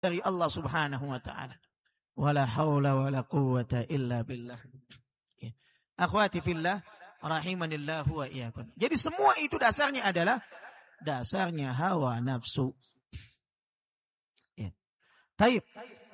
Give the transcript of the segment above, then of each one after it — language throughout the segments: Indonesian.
dari Allah Subhanahu wa taala. Wala haula wala quwwata illa billah. Akhwati fillah rahimanillah wa iyyakum. Jadi semua itu dasarnya adalah hawa nafsu. Ya. Taib.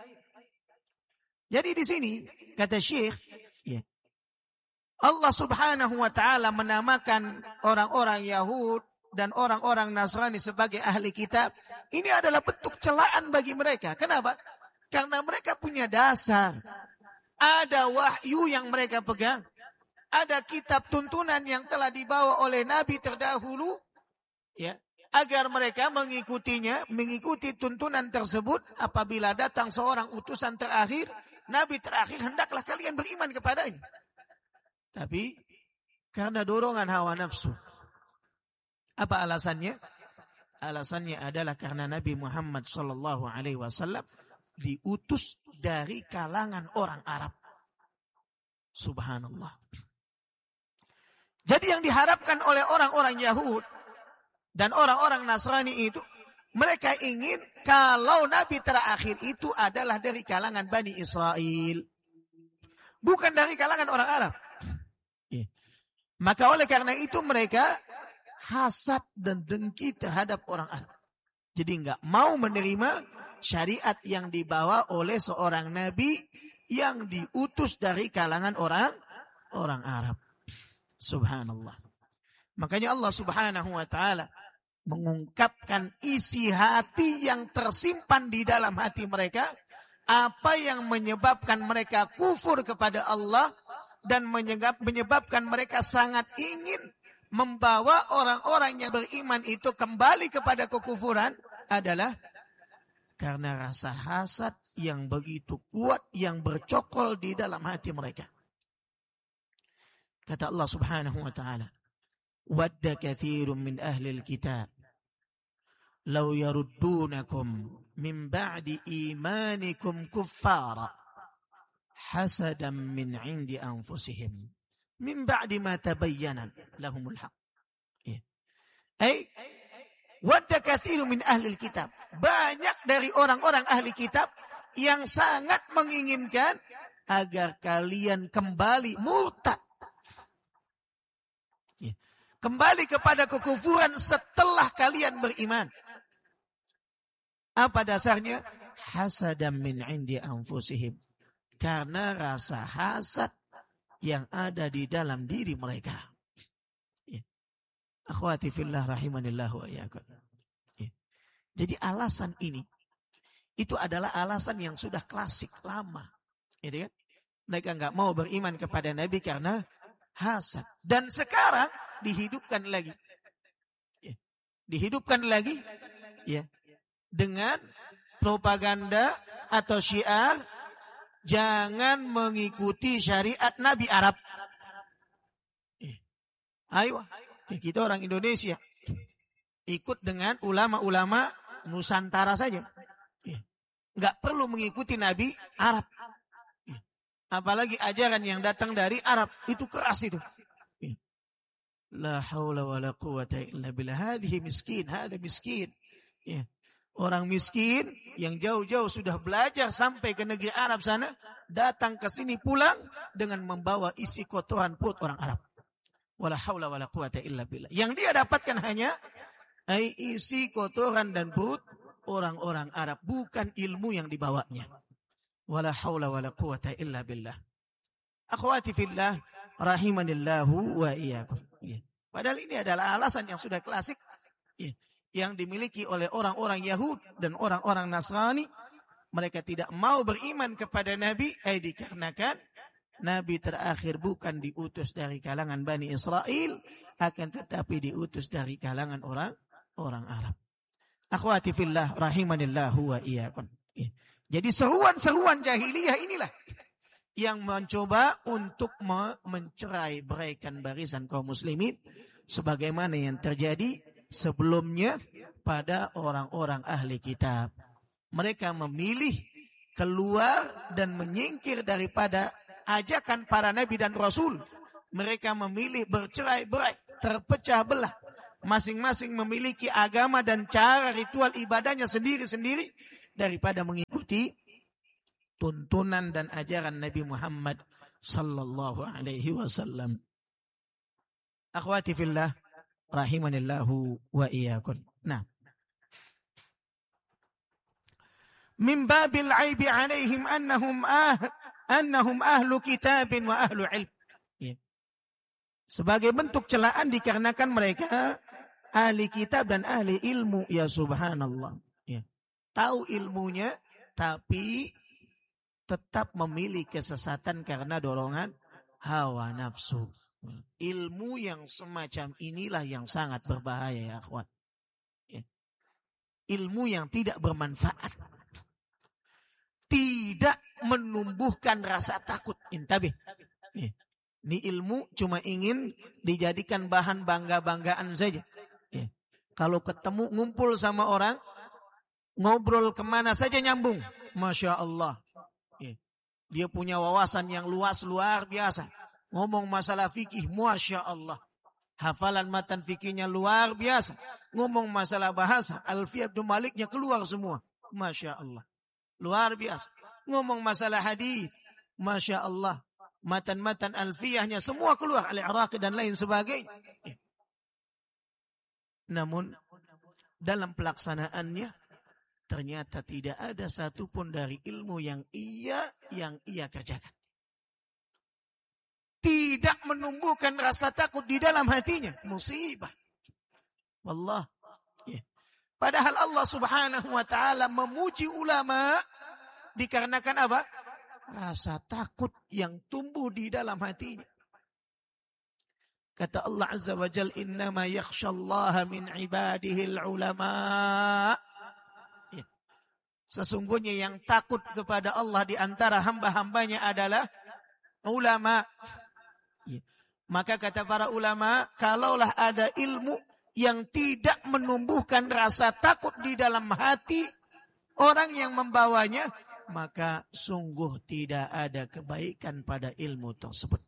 Jadi di sini kata Syekh, ya, Allah Subhanahu wa taala menamakan orang-orang Yahud dan orang-orang Nasrani sebagai ahli kitab. Ini adalah bentuk celaan bagi mereka. Kenapa? Karena mereka punya dasar. Ada wahyu yang mereka pegang. Ada kitab tuntunan yang telah dibawa oleh Nabi terdahulu, ya, agar mereka mengikutinya, mengikuti tuntunan tersebut. Apabila datang seorang utusan terakhir, Nabi terakhir, hendaklah kalian beriman kepadanya. Tapi karena dorongan hawa nafsu. Apa alasannya? Alasannya adalah karena Nabi Muhammad SAW diutus dari kalangan orang Arab. Subhanallah. Jadi yang diharapkan oleh orang-orang Yahud dan orang-orang Nasrani itu, mereka ingin kalau Nabi terakhir itu adalah dari kalangan Bani Israel, bukan dari kalangan orang Arab. Maka oleh karena itu mereka hasad dan dengki terhadap orang Arab. Jadi enggak mau menerima syariat yang dibawa oleh seorang Nabi yang diutus dari kalangan orang Arab. Subhanallah. Makanya Allah Subhanahu wa taala mengungkapkan isi hati yang tersimpan di dalam hati mereka, apa yang menyebabkan mereka kufur kepada Allah dan menyebabkan mereka sangat ingin membawa orang-orang yang beriman itu kembali kepada kekufuran adalah karena rasa hasad yang begitu kuat yang bercokol di dalam hati mereka. Kata Allah Subhanahu wa taala, "Wadda katsirun min ahli al-kitab law yaruddunakum min ba'di imanikum kuffara hasadan min 'indi anfusihim min ba'di ma tabayyana lahumul haqq." Wadda katsirun min ahli al-kitab. Banyak dari orang-orang ahli kitab yang sangat menginginkan agar kalian kembali murtad. Kembali kepada kekufuran setelah kalian beriman. Apa dasarnya? Hasadan min 'indi anfusihim. Karena rasa hasad yang ada di dalam diri mereka. Akhwati fillah rahimanillah wa iyyakum. Jadi alasan ini itu adalah alasan yang sudah klasik lama. Gitu kan? Mereka enggak mau beriman kepada Nabi karena hasad. Dan sekarang dihidupkan lagi. Dihidupkan lagi, ya, dengan propaganda atau syiar jangan mengikuti syariat Nabi Arab. Ayo, kita orang Indonesia ikut dengan ulama-ulama Nusantara saja. Enggak perlu mengikuti Nabi Arab. Apalagi ajaran yang datang dari Arab, itu keras itu. La haula wala quwwata illa billah. Hadhihi miskin, hadha miskin. Orang miskin yang jauh-jauh sudah belajar sampai ke negeri Arab sana, datang ke sini pulang dengan membawa isi kotoran perut orang Arab. Wala haula wala quwwata illa billah. Yang dia dapatkan hanya isi kotoran dan perut orang-orang Arab, bukan ilmu yang dibawanya. Wala haula wala quwwata illa billah. Akhwati fillah rahimanillahu wa iyyakum. Padahal ini adalah alasan yang sudah klasik yang dimiliki oleh orang-orang Yahud dan orang-orang Nasrani. Mereka tidak mau beriman kepada Nabi dikarenakan Nabi terakhir bukan diutus dari kalangan Bani Israel, akan tetapi diutus dari kalangan orang Arab. Akhwati fillah rahimanillahu wa iyyakum. Jadi seruan-seruan jahiliyah inilah yang mencoba untuk mencerai beraikan barisan kaum muslimin sebagaimana yang terjadi sebelumnya pada orang-orang ahli kitab. Mereka memilih keluar dan menyingkir daripada ajakan para nabi dan rasul. Mereka memilih bercerai-berai, terpecah belah. Masing-masing memiliki agama dan cara ritual ibadahnya sendiri-sendiri. daripada mengikuti tuntunan dan ajaran Nabi Muhammad sallallahu alaihi wasallam. Akhwati fillah rahimanillahu wa iyyakum. Nah, min babil aibi alaihim annahum ahlu kitabin wa ahlu ilm. Sebagai bentuk celaan dikarenakan mereka ahli kitab dan ahli ilmu. Ya subhanallah. Tahu ilmunya tapi tetap memilih kesesatan karena dorongan hawa nafsu. Ilmu yang semacam inilah yang sangat berbahaya ya akhwat. Ilmu yang tidak bermanfaat. Tidak menumbuhkan rasa takut. Intabih. Ini ilmu cuma ingin dijadikan bahan bangga-banggaan saja. Kalau ketemu ngumpul sama orang, ngobrol kemana saja nyambung. Masya Allah. Dia punya wawasan yang luas luar biasa. Ngomong masalah fikih, Masya Allah. Hafalan matan fikihnya luar biasa. Ngomong masalah bahasa, Alfiyah Ibnu Maliknya keluar semua. Masya Allah. Luar biasa. Ngomong masalah hadis, Masya Allah. Matan-matan Alfiyahnya semua keluar. Al-Iraqi dan lain sebagainya. Namun, dalam pelaksanaannya, ternyata tidak ada satupun dari ilmu yang ia kerjakan. Tidak menumbuhkan rasa takut di dalam hatinya. Musibah. Wallah. Padahal Allah subhanahu wa ta'ala memuji ulama dikarenakan apa? Rasa takut yang tumbuh di dalam hatinya. Kata Allah azza wa jal, innama yakhshallaha min ibadihil ulama. Sesungguhnya yang takut kepada Allah di antara hamba-hambanya adalah ulama. Maka kata para ulama, kalaulah ada ilmu yang tidak menumbuhkan rasa takut di dalam hati orang yang membawanya, maka sungguh tidak ada kebaikan pada ilmu tersebut.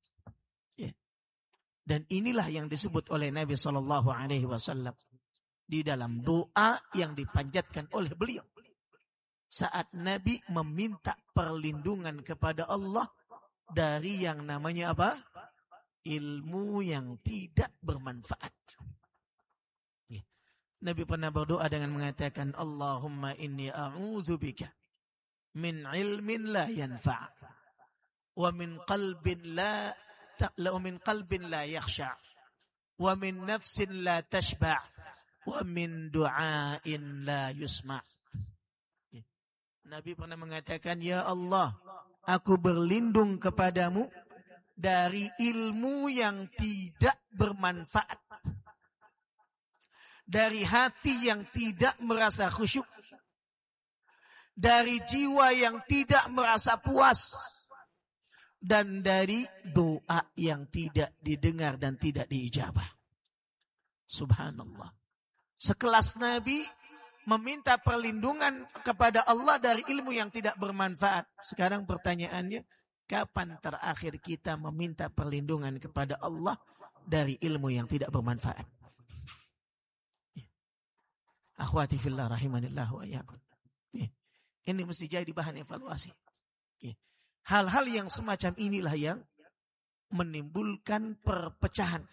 Dan inilah yang disebut oleh Nabi SAW di dalam doa yang dipanjatkan oleh beliau. Saat Nabi meminta perlindungan kepada Allah dari yang namanya apa? Ilmu yang tidak bermanfaat. Nabi pernah berdoa dengan mengatakan, Allahumma inni a'udzubika min ilmin la yanfa' wa min qalbin la yakhsha' wa min nafsin la tashba' wa min du'ain la yusma'. Nabi pernah mengatakan, ya Allah, aku berlindung kepadamu dari ilmu yang tidak bermanfaat. Dari hati yang tidak merasa khusyuk. Dari jiwa yang tidak merasa puas. Dan dari doa yang tidak didengar dan tidak diijabah. Subhanallah. Sekelas Nabi meminta perlindungan kepada Allah dari ilmu yang tidak bermanfaat. Sekarang pertanyaannya, kapan terakhir kita meminta perlindungan kepada Allah dari ilmu yang tidak bermanfaat? Akhwati fillah rahimanillah wa iyyakum. Ini mesti jadi bahan evaluasi. Hal-hal yang semacam inilah yang menimbulkan perpecahan.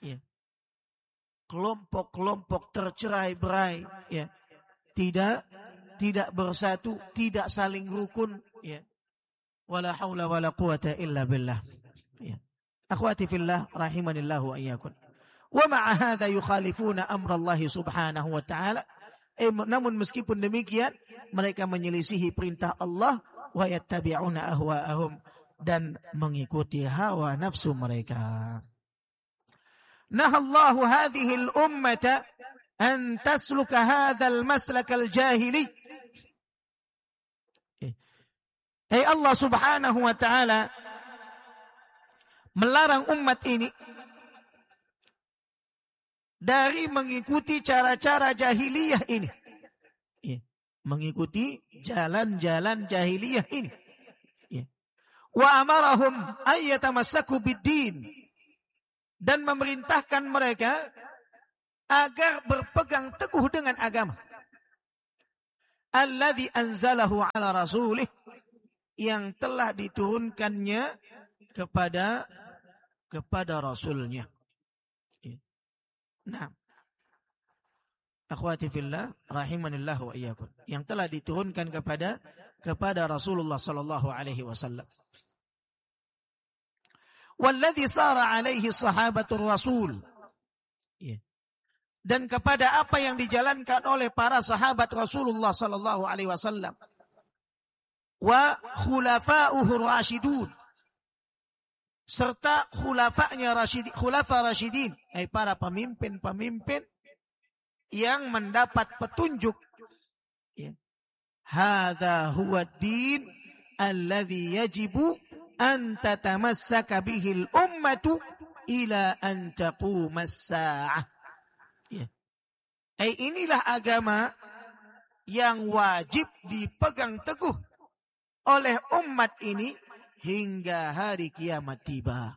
Kelompok-kelompok tercerai-berai. Tidak bersatu, tidak saling rukun. Wala haula wala quwata illa billah. Akhwati fillah rahimanillah wa iyyakum. Wa ma'a hadza yukhalifuna amra Allah subhanahu wa ta'ala. Namun meskipun demikian, mereka menyelisihi perintah Allah wa yattabi'una ahwa'ahum, dan mengikuti hawa nafsu mereka. Nahallahu hadhihi al-ummata an tasluka hadzal maslak al-jahili. Allah subhanahu wa ta'ala melarang umat ini dari mengikuti cara-cara jahiliyah ini. Mengikuti jalan-jalan jahiliyah ini. Wa amarahum ayyatamassaku bid-din, dan memerintahkan mereka agar berpegang teguh dengan agama. alladzi anzalahu ala rasulih, yang telah diturunkannya kepada rasulnya. Nah, akhwati fillah rahimanillah wa iyyakum, yang telah diturunkan kepada Rasulullah sallallahu alaihi wasallam. Walladzi sara alaihi sahabatur rasul, dan kepada apa yang dijalankan oleh para sahabat Rasulullah sallallahu alaihi wasallam, wa khulafa'uhu rasyidun, serta khulafa rasyidin, para pemimpin-pemimpin yang mendapat petunjuk. Hadza huwa ad-din alladzi yajibu an tatamassaka bihi al-ummatu ila an taquma as-sa'ah. Inilah agama yang wajib dipegang teguh oleh umat ini hingga hari kiamat tiba.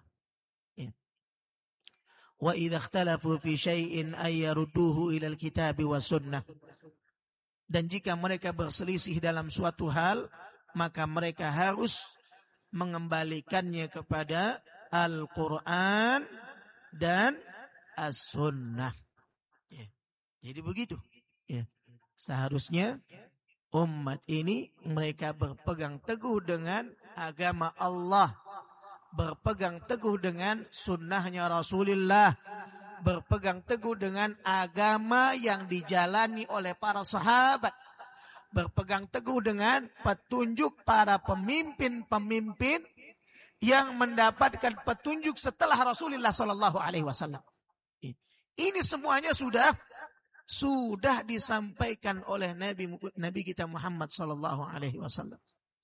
Wa idza ikhtalafu fi syai'in ay yarudduhu ila al-kitab wa sunnah. Dan jika mereka berselisih dalam suatu hal, maka mereka harus mengembalikannya kepada Al-Quran dan As-Sunnah. Jadi begitu. Seharusnya umat ini mereka berpegang teguh dengan agama Allah, berpegang teguh dengan sunnahnya Rasulullah, berpegang teguh dengan agama yang dijalani oleh para sahabat, berpegang teguh dengan petunjuk para pemimpin-pemimpin yang mendapatkan petunjuk setelah Rasulullah sallallahu alaihi wasallam. Ini semuanya sudah disampaikan oleh Nabi kita Muhammad sallallahu alaihi wasallam.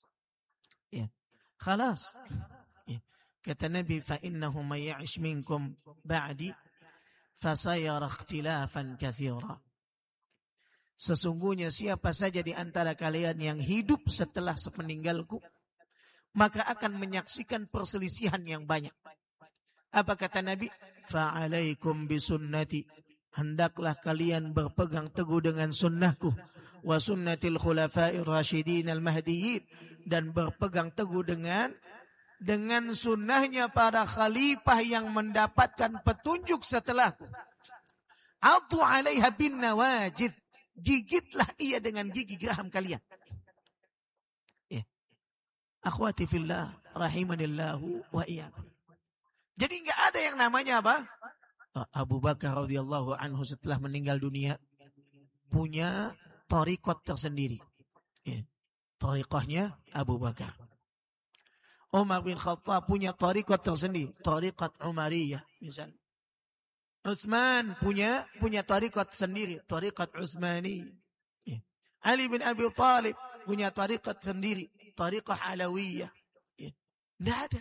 Khalas. Kata Nabi, fa innahu may ya'ish minkum ba'di fasayara ikhtilafan katsira. Sesungguhnya siapa saja di antara kalian yang hidup setelah sepeninggalku, maka akan menyaksikan perselisihan yang banyak. Apa kata Nabi? Fa'alaikum bisunnati, hendaklah kalian berpegang teguh dengan sunnahku, wa sunnatil khulafa'ir rasyidin al-mahdiyyin, dan berpegang teguh dengan sunnahnya para khalifah yang mendapatkan petunjuk setelahku. Addu 'alaiha bin nawajid, gigitlah ia dengan gigi geraham kalian. Akhwati fillah rahimanillahu wa iyyakum. Jadi enggak ada yang namanya apa? Abu Bakar radhiyallahu anhu setelah meninggal dunia punya thariqat tersendiri. Thariqahnya Abu Bakar. Umar bin Khattab punya thariqat tersendiri, thariqat Umariyah misalnya. Utsman punya thariqat sendiri, thariqat Utsmaniyah. Ali bin Abi Thalib punya thariqat sendiri, thariqah Alawiyah. Tidak ada.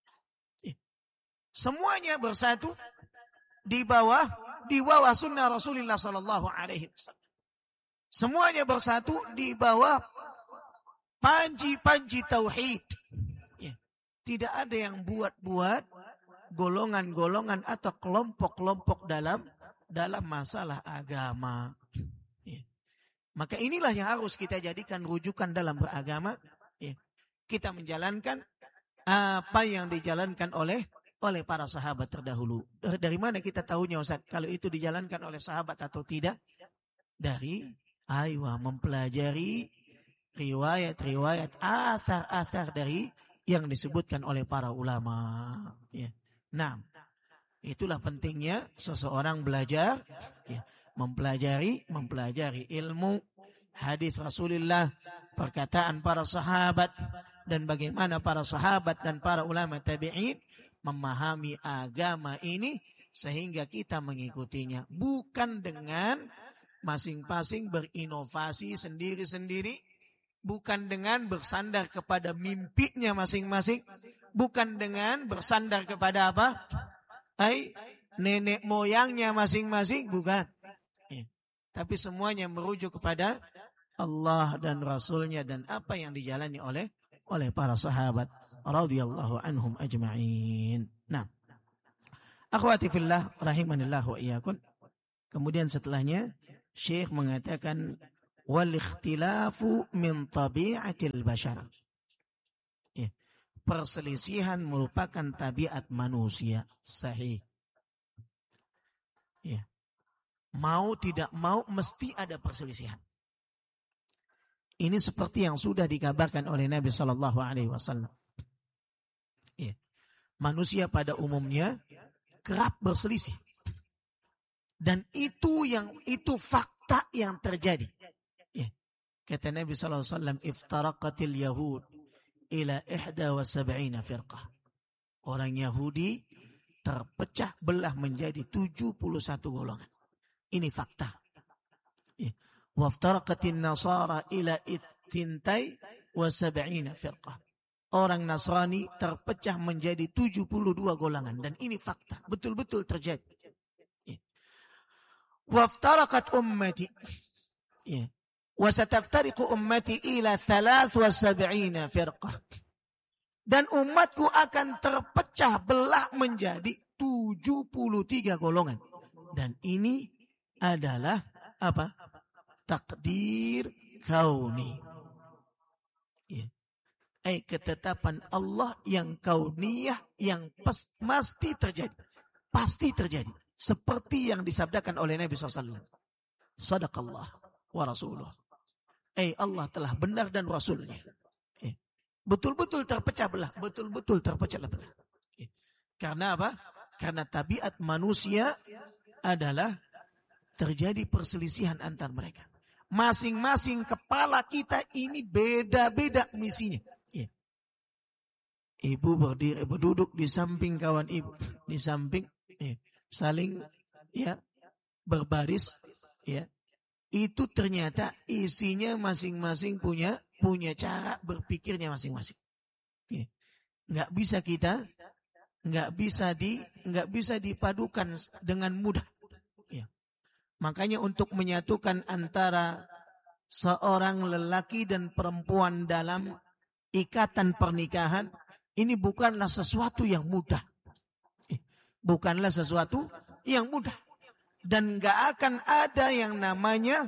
Semuanya bersatu di bawah sunnah Rasulullah sallallahu alaihi wasallam. Semuanya bersatu di bawah panji-panji tauhid. Tidak ada yang buat-buat golongan-golongan atau kelompok-kelompok dalam masalah agama. Maka inilah yang harus kita jadikan rujukan dalam beragama. Kita menjalankan apa yang dijalankan oleh para sahabat terdahulu. Dari mana kita tahunya, Ustaz, kalau itu dijalankan oleh sahabat atau tidak? Dari mempelajari riwayat-riwayat, asar-asar dari yang disebutkan oleh para ulama. Nah, itulah pentingnya seseorang belajar, mempelajari ilmu hadis Rasulullah, perkataan para sahabat, dan bagaimana para sahabat dan para ulama tabi'in memahami agama ini sehingga kita mengikutinya, bukan dengan masing-masing berinovasi sendiri-sendiri, bukan dengan bersandar kepada mimpinya masing-masing, bukan dengan bersandar kepada apa? Nenek moyangnya masing-masing, bukan. Tapi semuanya merujuk kepada Allah dan Rasulnya dan apa yang dijalani oleh para sahabat radhiyallahu anhum ajma'in. Nah, akhwati fillah rahimanillah wa iyyakum. Kemudian setelahnya Syekh mengatakan wal ikhtilafu min tabi'atil bashar. Ya. Perselisihan merupakan tabiat manusia. Sahih. Ya. Mau tidak mau mesti ada perselisihan. Ini seperti yang sudah dikabarkan oleh Nabi Sallallahu Alaihi Wasallam. Ya. Manusia pada umumnya kerap berselisih. Dan itu fakta yang terjadi. Ya. Kata Nabi Sallallahu Alaihi Wasallam, iftaraqatil Yahud ila 71 firqah. Orang Yahudi terpecah belah menjadi 71 golongan. Ini fakta. Ya. Waftaraqatin Nasara ila 72 firqah. Orang Nasrani terpecah menjadi 72 golongan. Dan ini fakta. Betul-betul terjadi. Ya. Waftaraqat ummati. Ya. Wasataftariqu ummati ila 73 firqah. Dan umatku akan terpecah belah menjadi 73 golongan. Dan ini adalah apa? Takdir kauni. Ya. Ketetapan Allah yang kauniyah yang pasti terjadi. Pasti terjadi. Seperti yang disabdakan oleh Nabi SAW. Sadaqallah wa rasuluh. Allah telah benar dan Rasulnya. Betul-betul terpecah belah. Betul-betul terpecah belah. Karena apa? Karena tabiat manusia adalah terjadi perselisihan antar mereka. Masing-masing kepala kita ini beda-beda misinya. Ya. Ibu berduduk di samping kawan ibu, di samping saling berbaris. Ya. Itu ternyata isinya masing-masing punya cara berpikirnya masing-masing. Ya. Nggak bisa dipadukan dengan mudah. Makanya untuk menyatukan antara seorang lelaki dan perempuan dalam ikatan pernikahan, ini bukanlah sesuatu yang mudah. Bukanlah sesuatu yang mudah. Dan gak akan ada yang namanya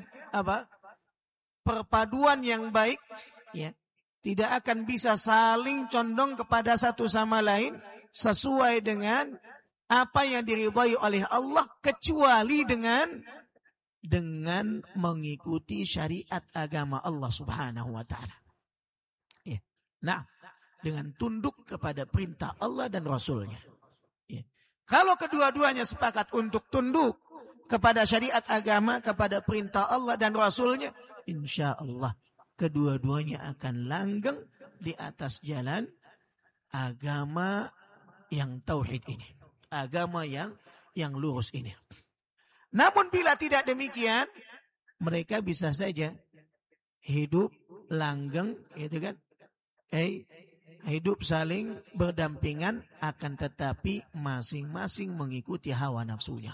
perpaduan yang baik. Ya. Tidak akan bisa saling condong kepada satu sama lain sesuai dengan apa yang diridhai oleh Allah, kecuali dengan mengikuti syariat agama Allah Subhanahu wa taala. Ya. Nah, dengan tunduk kepada perintah Allah dan Rasulnya. Ya. Kalau kedua-duanya sepakat untuk tunduk kepada syariat agama, kepada perintah Allah dan Rasulnya, insya Allah kedua-duanya akan langgeng di atas jalan agama yang tauhid ini. Agama yang lurus ini. Namun bila tidak demikian, mereka bisa saja hidup langgeng, gitu kan? Hidup saling berdampingan, akan tetapi masing-masing mengikuti hawa nafsunya.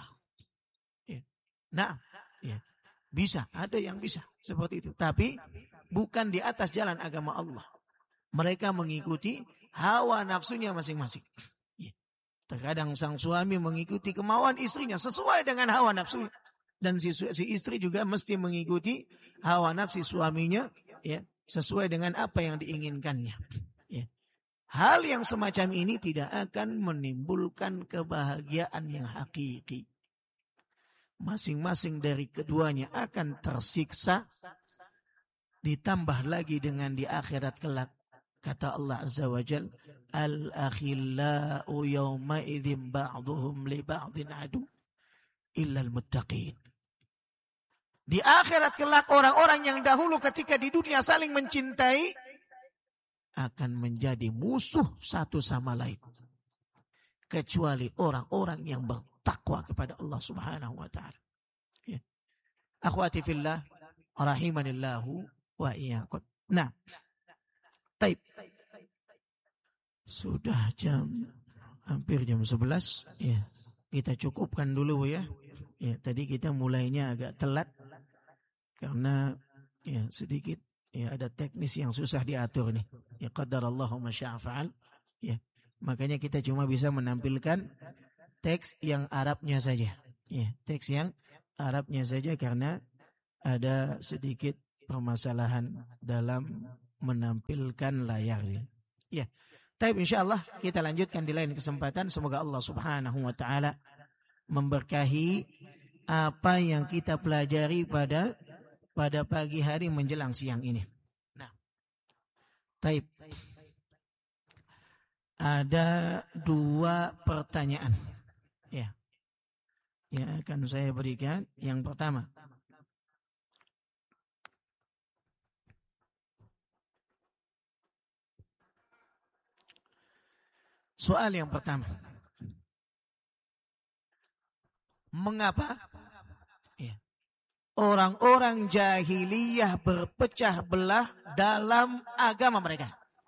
Nah, bisa, ada yang bisa seperti itu. Tapi bukan di atas jalan agama Allah. Mereka mengikuti hawa nafsunya masing-masing. Terkadang sang suami mengikuti kemauan istrinya sesuai dengan hawa nafsu, dan si istri juga mesti mengikuti hawa nafsu suaminya, ya, sesuai dengan apa yang diinginkannya. Ya. Hal yang semacam ini tidak akan menimbulkan kebahagiaan yang hakiki. Masing-masing dari keduanya akan tersiksa, ditambah lagi dengan di akhirat kelak. Kata Allah Azza wa Jal, al-akhillau yawma idzin ba'duhum li ba'din adu illa al-muttaqin. Di akhirat kelak orang-orang yang dahulu ketika di dunia saling mencintai akan menjadi musuh satu sama lain, kecuali orang-orang yang bertakwa kepada Allah Subhanahu wa taala. Ya. Akhwati fillah rahimanillahu wa iyyakum. Nah, taib. Sudah hampir jam 11. Ya, kita cukupkan dulu ya. Ya, tadi kita mulainya agak telat karena ya sedikit ya ada teknis yang susah diatur nih. Ya qadarallahu ma syaa fa'al. Ya, makanya kita cuma bisa menampilkan teks yang Arabnya saja. Ya, teks yang Arabnya saja karena ada sedikit permasalahan dalam menampilkan layarnya. Ya. Tapi insyaallah kita lanjutkan di lain kesempatan. Semoga Allah Subhanahu wa taala memberkahi apa yang kita pelajari pada pagi hari menjelang siang ini. Nah, taib. Ada 2 pertanyaan. Ya. Yang akan saya berikan. Yang pertama. Soal yang pertama. Mengapa orang-orang jahiliyah berpecah belah dalam agama mereka?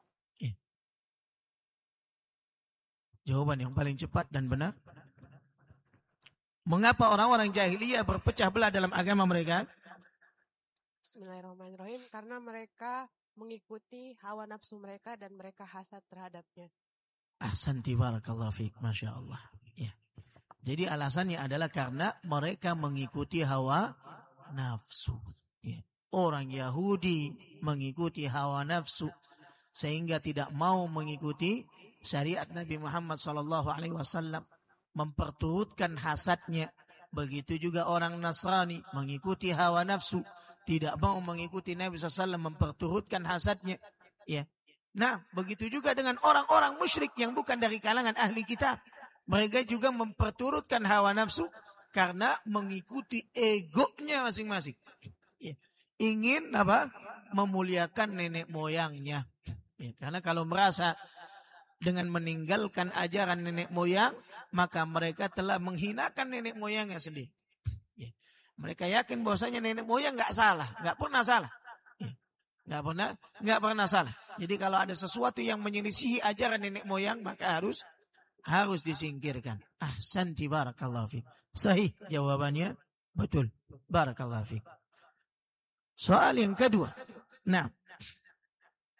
Jawaban yang paling cepat dan benar. Mengapa orang-orang jahiliyah berpecah belah dalam agama mereka? Bismillahirrahmanirrahim. Karena mereka mengikuti hawa nafsu mereka dan mereka hasad terhadapnya. Ahsanti barakallahu fiik, Masya Allah. Ya. Jadi alasannya adalah karena mereka mengikuti hawa nafsu. Ya. Orang Yahudi mengikuti hawa nafsu sehingga tidak mau mengikuti syariat Nabi Muhammad SAW, memperturutkan hasadnya. Begitu juga orang Nasrani mengikuti hawa nafsu, tidak mau mengikuti Nabi SAW, memperturutkan hasadnya. Ya. Nah, begitu juga dengan orang-orang musyrik yang bukan dari kalangan ahli kitab. Mereka juga memperturutkan hawa nafsu karena mengikuti egonya masing-masing. Ya. Ingin apa? Memuliakan nenek moyangnya. Ya, karena kalau merasa dengan meninggalkan ajaran nenek moyang, maka mereka telah menghinakan nenek moyangnya sendiri. Ya. Mereka yakin bahwasanya nenek moyang nggak salah, nggak pernah salah. Nggak pernah salah. Jadi kalau ada sesuatu yang menyelisihi ajaran nenek moyang, maka harus disingkirkan. Ahsanti barakallahu fiik. Sahih jawabannya, betul. Barakallahu fiik. Soal yang kedua. Nah,